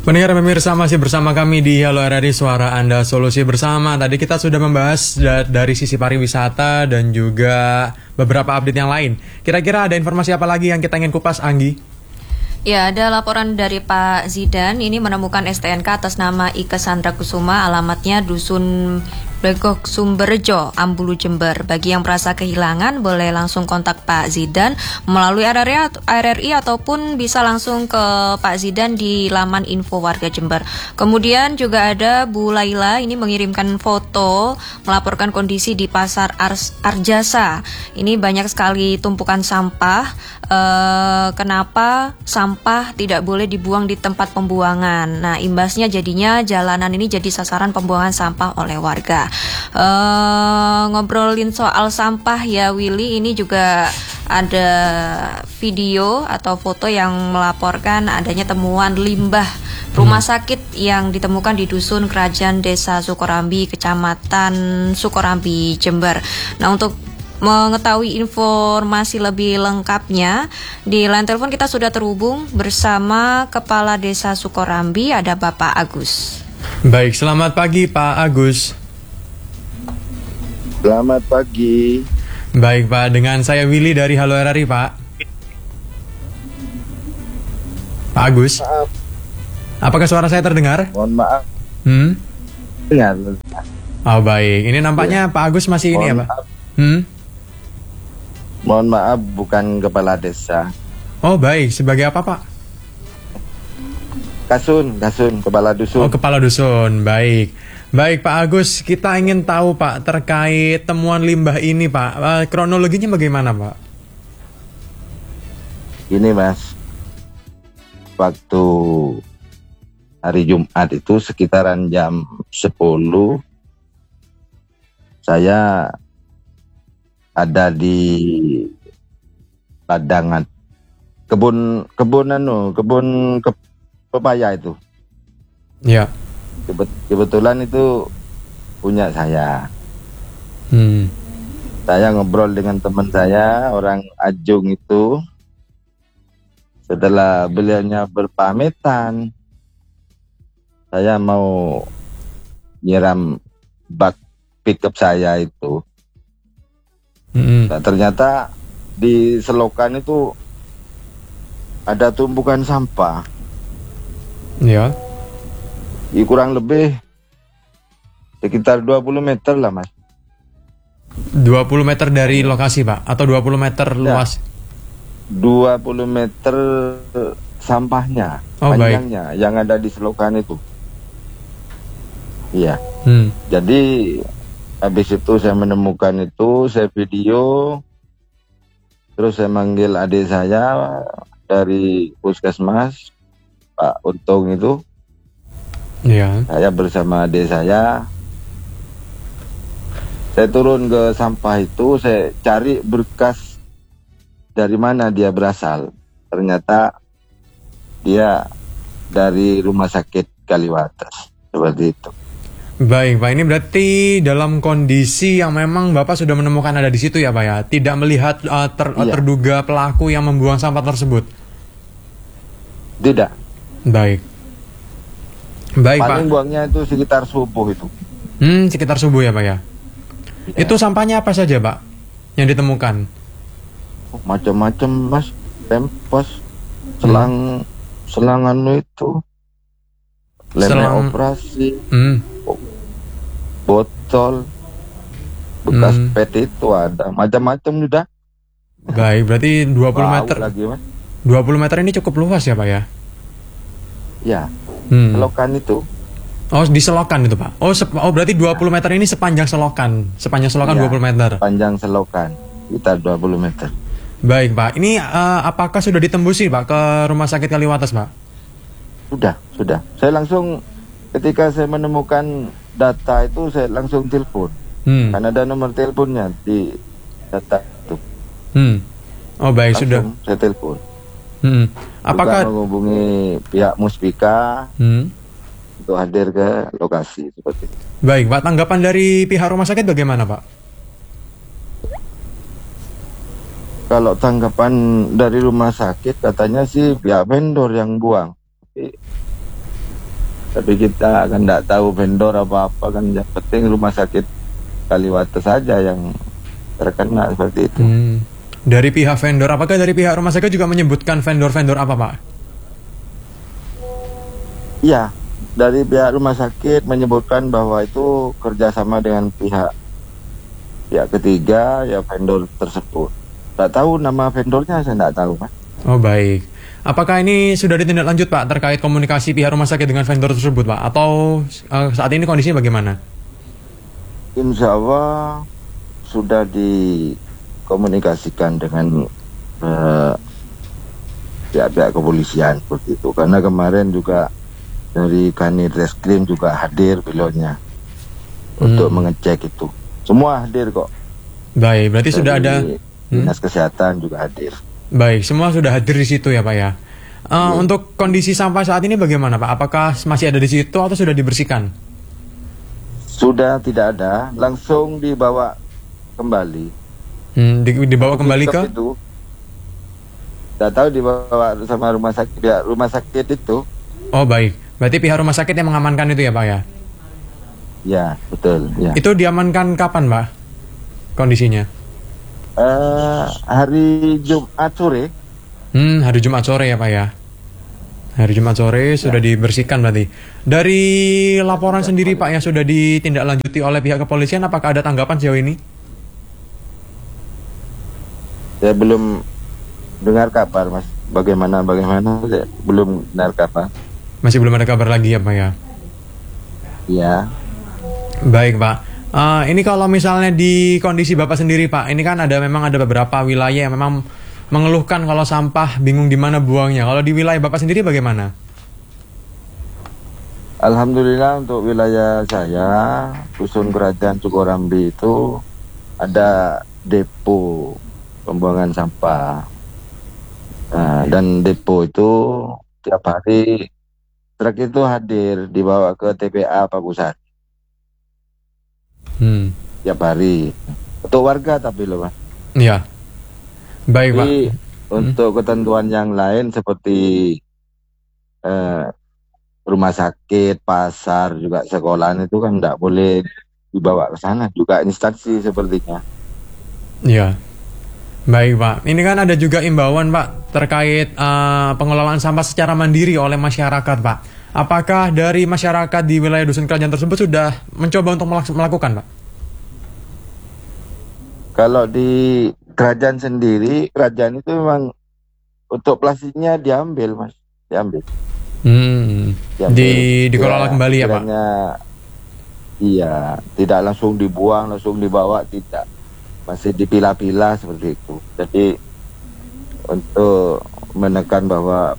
Pendengar pemirsa, masih bersama kami di Halo RRI Suara Anda Solusi Bersama. Tadi kita sudah membahas dari sisi pariwisata dan juga beberapa update yang lain. Kira-kira ada informasi apa lagi yang kita ingin kupas, Anggi? Ya, ada laporan dari Pak Zidan. Ini menemukan STNK atas nama Ike Sandra Kusuma, alamatnya Dusun Blegok Sumberjo, Ambulu, Jember. Bagi yang merasa kehilangan, boleh langsung kontak Pak Zidan melalui RRI ataupun bisa langsung ke Pak Zidan di laman info warga Jember. Kemudian juga ada Bu Laila, ini mengirimkan foto, melaporkan kondisi di Pasar Arjasa. Ini banyak sekali tumpukan sampah. Kenapa sampah tidak boleh dibuang di tempat pembuangan? Nah, imbasnya jadinya jalanan ini jadi sasaran pembuangan sampah oleh warga. Ngobrolin soal sampah ya Willy, ini juga ada video atau foto yang melaporkan adanya temuan limbah rumah sakit yang ditemukan di Dusun Kerajaan Desa Sukorambi, Kecamatan Sukorambi, Jember. Nah, untuk mengetahui informasi lebih lengkapnya, di line telepon kita sudah terhubung bersama Kepala Desa Sukorambi, ada Bapak Agus. Baik, selamat pagi Pak Agus. Selamat pagi. Baik Pak, dengan saya Willy dari Halo RRI Pak. Pak Agus. Maaf. Apakah suara saya terdengar? Mohon maaf. Dengar. Oh baik, ini nampaknya Pak Agus masih ini ya Pak? Mohon maaf, bukan kepala desa. Oh baik, sebagai apa Pak? Kasun, kepala dusun. Oh, kepala dusun, baik. Baik Pak Agus, kita ingin tahu Pak terkait temuan limbah ini Pak. Kronologinya bagaimana Pak? Ini Mas, waktu hari Jumat itu sekitaran jam 10, saya ada di ladangan kebun pepaya itu. Ya. Kebetulan itu punya saya. Saya ngobrol dengan teman saya, orang Ajung itu. Setelah beliaunya berpamitan, saya mau nyiram bak pickup saya itu. Nah, ternyata di selokan itu ada tumpukan sampah. Ya. Kurang lebih sekitar 20 meter lah Mas. 20 meter dari lokasi Pak? Atau 20 meter luas? 20 meter sampahnya, panjangnya, baik, yang ada di selokan itu. Iya. Jadi habis itu saya menemukan itu, saya video, terus saya manggil adik saya dari puskesmas, Pak Untung itu. Ya. Saya bersama adik saya turun ke sampah itu, saya cari berkas dari mana dia berasal. Ternyata dia dari rumah sakit Kaliwates, seperti itu. Baik Pak, ini berarti dalam kondisi yang memang Bapak sudah menemukan ada di situ ya Pak ya? Tidak melihat terduga pelaku yang membuang sampah tersebut? Tidak. Baik paling Pak, buangnya itu sekitar subuh itu. Sekitar subuh ya Pak ya? Itu sampahnya apa saja Pak yang ditemukan? Macam-macam Mas, pempos, selangan itu, lem operasi, botol, bekas PET itu ada, macam-macam sudah. Baik, berarti 20 meter lagi, Mas. 20 meter ini cukup luas ya Pak ya? Ya, selokan itu. Oh, di selokan itu Pak? Oh, berarti 20 meter ini sepanjang selokan. Sepanjang selokan ya, 20 meter. Panjang selokan, kita 20 meter. Baik Pak, ini apakah sudah ditembusi Pak ke rumah sakit Kaliwates Pak? Sudah. Saya langsung ketika saya menemukan data itu, saya langsung telepon. Karena ada nomor teleponnya di data itu. Oh baik, langsung sudah. Saya telepon. Apakah menghubungi pihak Muspika untuk hadir ke lokasi seperti itu. Baik Pak, tanggapan dari pihak rumah sakit bagaimana Pak? Kalau tanggapan dari rumah sakit katanya sih pihak vendor yang buang. Tapi kita kan tidak tahu vendor apa-apa kan. Yang penting rumah sakit Kaliwata saja yang terkena seperti itu. Dari pihak vendor, apakah dari pihak rumah sakit juga menyebutkan vendor-vendor apa, Pak? Iya, dari pihak rumah sakit menyebutkan bahwa itu kerjasama dengan pihak ketiga, ya vendor tersebut. Tak tahu nama vendornya, saya tidak tahu, Pak. Oh, baik. Apakah ini sudah ditindaklanjut, Pak, terkait komunikasi pihak rumah sakit dengan vendor tersebut, Pak? Atau saat ini kondisinya bagaimana? Insya Allah sudah dikomunikasikan dengan pihak-pihak kepolisian seperti itu. Karena kemarin juga dari Kanit Reskrim juga hadir beliaunya untuk mengecek itu. Semua hadir kok. Baik, berarti sudah ada Dinas Kesehatan juga hadir. Baik, semua sudah hadir di situ ya, Pak ya. Untuk kondisi sampah saat ini bagaimana, Pak? Apakah masih ada di situ atau sudah dibersihkan? Sudah tidak ada, langsung dibawa kembali. Dibawa kembali ke? Itu, tidak tahu dibawa sama rumah sakit, pihak rumah sakit itu. Oh, baik. Berarti pihak rumah sakit yang mengamankan itu ya, Pak ya? Ya, betul. Ya. Itu diamankan kapan, Pak? Kondisinya? Hari Jumat sore. Hari Jumat sore ya, Pak ya? Hari Jumat sore sudah dibersihkan berarti. Dari laporan sendiri, Pak, yang sudah ditindaklanjuti oleh pihak kepolisian, apakah ada tanggapan sejauh ini? Saya belum dengar kabar, Mas. Bagaimana? Saya belum dengar kabar. Masih belum ada kabar lagi ya, Pak ya? Iya. Baik, Pak. Ini kalau misalnya di kondisi Bapak sendiri, Pak, ini kan memang ada beberapa wilayah yang memang mengeluhkan kalau sampah bingung di mana buangnya. Kalau di wilayah Bapak sendiri bagaimana? Alhamdulillah untuk wilayah saya, Dusun Kerajaan Sukorambi itu ada depo pembuangan sampah. Dan depo itu tiap hari truk itu hadir dibawa ke TPA Pakusat. Tiap hari. Untuk warga tapi loh, Pak. Iya. Baik, Pak. Untuk ketentuan yang lain seperti rumah sakit, pasar, juga sekolahan itu kan tidak boleh dibawa ke sana. Juga instansi sepertinya. Iya. Baik, Pak. Ini kan ada juga imbauan, Pak, terkait pengelolaan sampah secara mandiri oleh masyarakat, Pak. Apakah dari masyarakat di wilayah Dusun Kerajaan tersebut sudah mencoba untuk melakukan, Pak? Kalau di kerajaan sendiri, kerajaan itu memang untuk plastiknya diambil, Mas. Diambil. Dikelola kembali ya, Pak? Iya, tidak langsung dibuang, langsung dibawa, tidak. Masih dipilah-pilah seperti itu. Jadi untuk menekan bahwa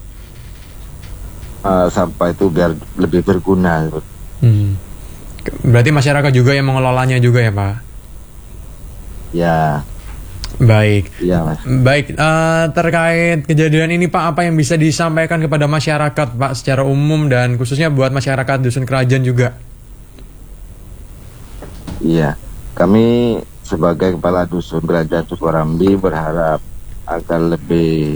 sampah itu biar lebih berguna. Berarti masyarakat juga yang mengelolanya juga ya, Pak? Ya. Baik. Iya, Mas. Baik, terkait kejadian ini, Pak, apa yang bisa disampaikan kepada masyarakat, Pak, secara umum dan khususnya buat masyarakat Dusun Kerajaan juga? Iya, kami sebagai Kepala Dusun Kerajaan Sukorambi berharap agar lebih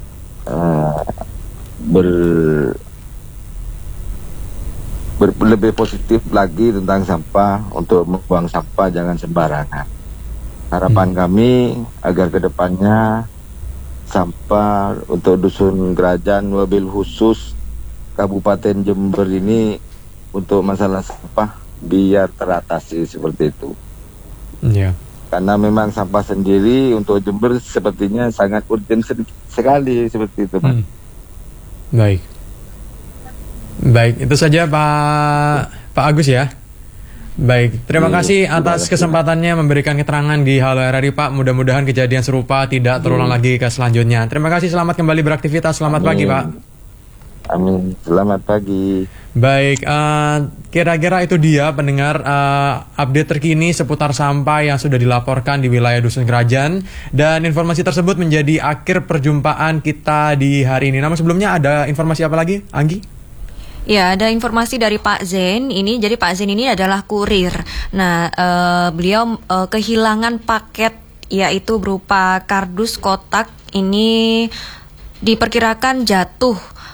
lebih positif lagi tentang sampah, untuk membuang sampah jangan sembarangan. Harapan kami agar kedepannya sampah untuk Dusun Kerajaan, mobil khusus Kabupaten Jember ini untuk masalah sampah biar teratasi seperti itu. Iya. Karena memang sampah sendiri untuk Jember sepertinya sangat urgent sekali seperti itu, Pak. Baik. Baik, itu saja Pak Agus ya. Baik, terima kasih atas kesempatannya memberikan keterangan di Halo RRI, Pak. Mudah-mudahan kejadian serupa tidak terulang lagi ke selanjutnya. Terima kasih, selamat kembali beraktivitas. Selamat pagi, Pak. Amin, selamat pagi. Baik, kira-kira itu dia pendengar update terkini seputar sampah yang sudah dilaporkan di wilayah Dusun Kerajaan. Dan informasi tersebut menjadi akhir perjumpaan kita di hari ini. Namun sebelumnya ada informasi apa lagi, Anggi? Ya, ada informasi dari Pak Zen. Jadi Pak Zen ini adalah kurir. Nah, beliau kehilangan paket, yaitu berupa kardus kotak. Ini diperkirakan jatuh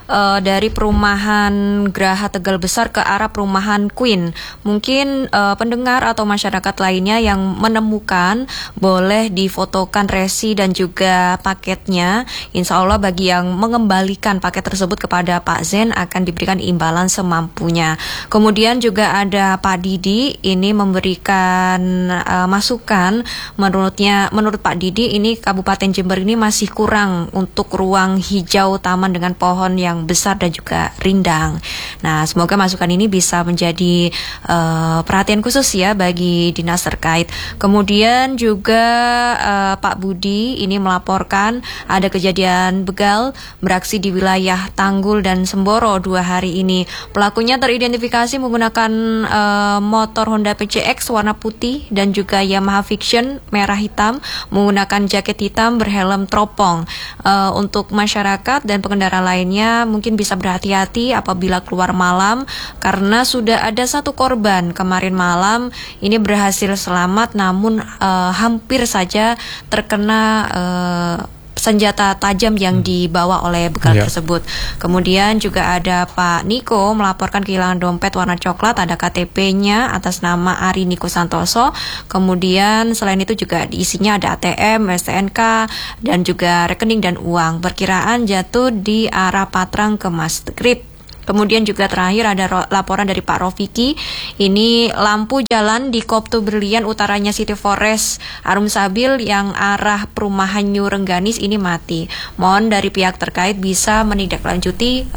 dari perumahan Graha Tegal Besar ke arah perumahan Queen. Mungkin pendengar atau masyarakat lainnya yang menemukan boleh difotokan resi dan juga paketnya. Insya Allah bagi yang mengembalikan paket tersebut kepada Pak Zen akan diberikan imbalan semampunya. Kemudian juga ada Pak Didi, ini memberikan masukan. Menurut Pak Didi, ini Kabupaten Jember ini masih kurang untuk ruang hijau taman dengan pohon yang besar dan juga rindang. Nah, semoga masukan ini bisa menjadi perhatian khusus ya bagi dinas terkait. Kemudian juga Pak Budi ini melaporkan ada kejadian begal beraksi di wilayah Tanggul dan Semboro 2 hari ini. Pelakunya teridentifikasi menggunakan motor Honda PCX warna putih dan juga Yamaha Fiction merah hitam, menggunakan jaket hitam berhelm teropong. Untuk masyarakat dan pengendara lainnya mungkin bisa berhati-hati apabila keluar malam, karena sudah ada satu korban kemarin malam ini berhasil selamat, namun hampir saja terkena senjata tajam yang dibawa oleh begal tersebut. Kemudian juga ada Pak Niko melaporkan kehilangan dompet warna coklat, ada KTP-nya atas nama Ari Niko Santoso. Kemudian selain itu juga isinya ada ATM, STNK, dan juga rekening dan uang. Perkiraan jatuh di arah Patrang ke Masgrib. Kemudian juga terakhir ada laporan dari Pak Rofiki. Ini lampu jalan di Koptu Berlian utaranya City Forest Arum Sabil yang arah perumahan New Rengganis ini mati. Mohon dari pihak terkait bisa menindaklanjuti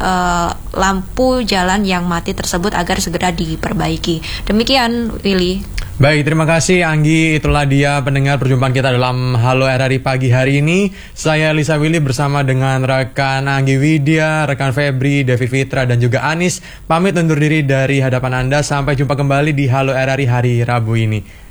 lampu jalan yang mati tersebut agar segera diperbaiki. Demikian, Willy. Baik, terima kasih Anggi. Itulah dia pendengar perjumpaan kita dalam Halo RRI pagi hari ini. Saya Lisa Willy bersama dengan rekan Anggi Widya, rekan Febri, Devi Fitra, dan juga Anis. Pamit undur diri dari hadapan Anda. Sampai jumpa kembali di Halo RRI hari Rabu ini.